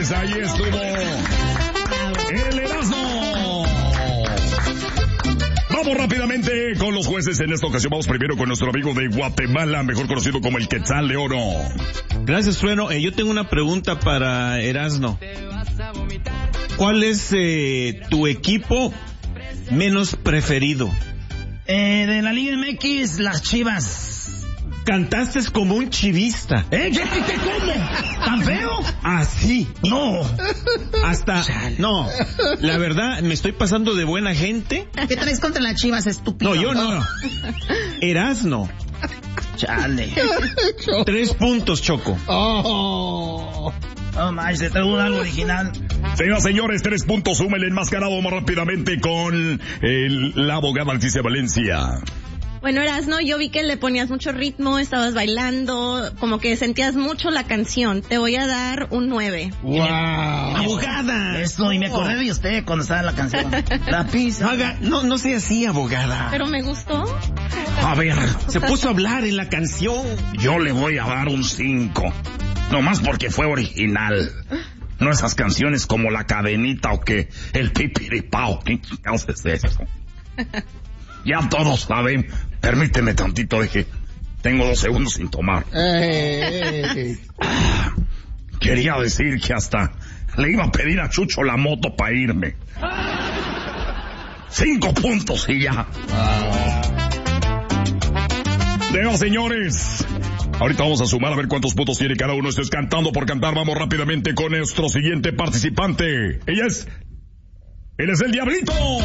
señores, ahí estuvo el Erasmo. Vamos rápidamente con los jueces en esta ocasión. Vamos primero con nuestro amigo de Guatemala, mejor conocido como el Quetzal de Oro. Gracias, Trueno. Yo tengo una pregunta para Erasmo. ¿Cuál es tu equipo menos preferido? De la Liga MX, las Chivas. Cantaste como un chivista. ¿Qué cómo? ¿Tan feo? Así. No. Hasta... No. La verdad, me estoy pasando de buena gente. ¿Qué traes contra las Chivas, estúpido? No, yo no. Erasmo. Chale. 3 puntos, Choco. Oh. No más, te traigo algo original. Señoras, señores, 3 puntos, suma el enmascarado más rápidamente con la abogada Leticia Valencia. Bueno, Erasmo, yo vi que le ponías mucho ritmo, estabas bailando, como que sentías mucho la canción. Te voy a dar un 9. ¡Wow! ¡Abogada! Eso, y me acordé de usted cuando estaba en la canción. La pizza. No sea así, abogada. Pero me gustó. A ver, se puso a hablar en la canción. Yo le voy a dar un 5. Nomás porque fue original. No esas canciones como La Cadenita o que El Pipiripao. ¿Qué es eso? Ya todos saben. Permíteme tantito, deje. Tengo 2 segundos sin tomar. Quería decir que hasta le iba a pedir a Chucho la moto para irme. 5 puntos y ya. Bueno, señores, ahorita vamos a sumar a ver cuántos puntos tiene cada uno. Esto es Cantando por Cantar. Vamos rápidamente con nuestro siguiente participante. Él es el Diablito.